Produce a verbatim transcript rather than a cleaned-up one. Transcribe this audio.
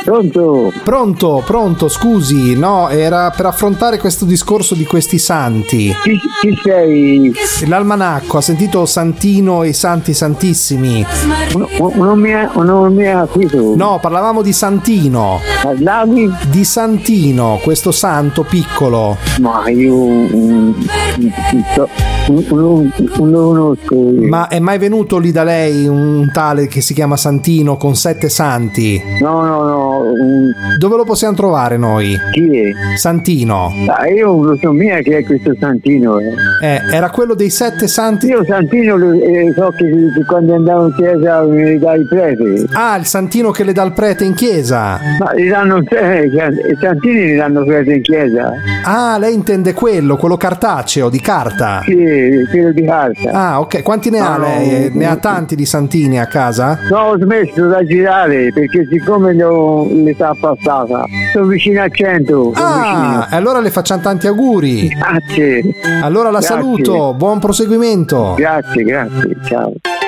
Pronto? Pronto, pronto, scusi, no, era per affrontare questo discorso di questi santi. Chi, chi sei? L'almanacco, ha sentito Santino e i santi santissimi? Un- Non mi ha, non mi ha acquisito. No, parlavamo di Santino. Parlavi? Di Santino, questo santo piccolo. Ma io mm, non non- non lo conosco. Ma è mai venuto lì da lei un tale che si chiama Santino con sette santi? No, no, no. mm, Dove lo possiamo trovare noi? Chi è? Santino. Ah, io non so mia che è questo Santino. eh. Eh, era quello dei sette santi. Io Santino lo- eh, so che, che quando andavo in chiesa mi dai i preti. Ah, il Santino che le dà il prete in chiesa. Ma gli danno eh, i Santini li danno preti in chiesa. Ah, lei intende quello, quello cartaceo, di carta. Sì, quello di carta. Ah, ok. Quanti ne ha No, lei? no. Ne ha tanti di Santini a casa? No, ho smesso da girare perché siccome l'ho- l'età passata sono vicino a cento. sono Ah, e allora le facciamo tanti auguri. vicino. Grazie. Allora la Grazie. saluto, buon proseguimento. Grazie, grazie, ciao.